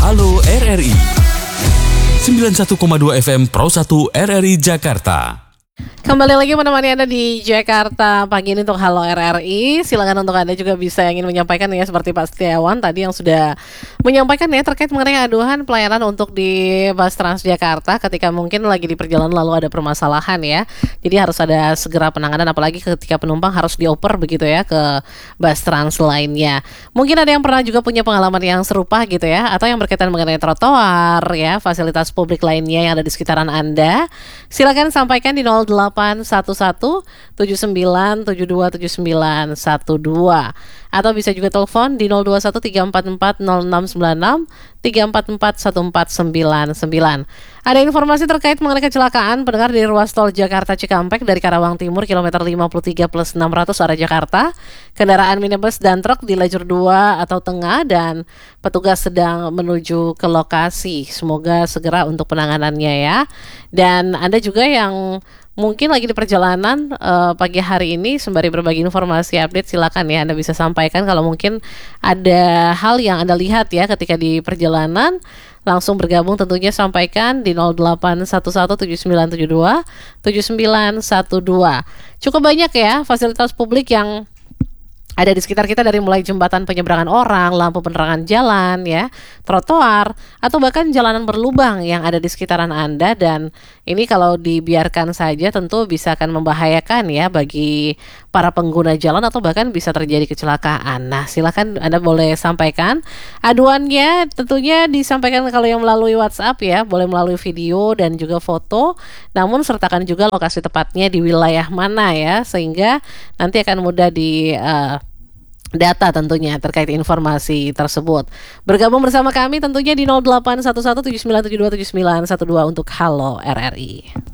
Halo RRI 91,2 FM Pro 1 RRI Jakarta. Kembali lagi menemani Anda di Jakarta pagi ini untuk Halo RRI. Silakan untuk Anda juga bisa ingin menyampaikan ya, seperti Pak Setiawan tadi yang sudah menyampaikan ya terkait mengenai aduan pelayanan untuk di bus Transjakarta ketika mungkin lagi di perjalanan lalu ada permasalahan ya. Jadi harus ada segera penanganan, apalagi ketika penumpang harus dioper begitu ya ke bus Trans lainnya. Mungkin ada yang pernah juga punya pengalaman yang serupa gitu ya, atau yang berkaitan mengenai trotoar ya, fasilitas publik lainnya yang ada di sekitaran Anda. Silakan sampaikan di 0811 79 72 79 12, atau bisa juga telepon di 021 344 0696 344 1499. Ada informasi terkait mengenai kecelakaan pendengar di ruas tol Jakarta Cikampek dari Karawang Timur kilometer 53 plus 600 arah Jakarta. Kendaraan minibus dan truk di lajur 2 atau tengah dan petugas sedang menuju ke lokasi. Semoga segera untuk penanganannya ya. Dan Anda juga yang mungkin lagi di perjalanan pagi hari ini sembari berbagi informasi update, silakan ya Anda bisa sampaikan kalau mungkin ada hal yang Anda lihat ya ketika di perjalanan. Langsung bergabung tentunya sampaikan di 08117972 7912. Cukup banyak ya fasilitas publik yang ada di sekitar kita, dari mulai jembatan penyeberangan orang, lampu penerangan jalan ya, trotoar, atau bahkan jalanan berlubang yang ada di sekitaran Anda. Dan ini kalau dibiarkan saja tentu bisa akan membahayakan ya bagi para pengguna jalan, atau bahkan bisa terjadi kecelakaan. Nah, silakan Anda boleh sampaikan aduannya, tentunya disampaikan kalau yang melalui WhatsApp ya, boleh melalui video dan juga foto, namun sertakan juga lokasi tepatnya di wilayah mana ya, sehingga nanti akan mudah di data tentunya terkait informasi tersebut. Bergabung bersama kami tentunya di 081179727912 untuk Halo RRI.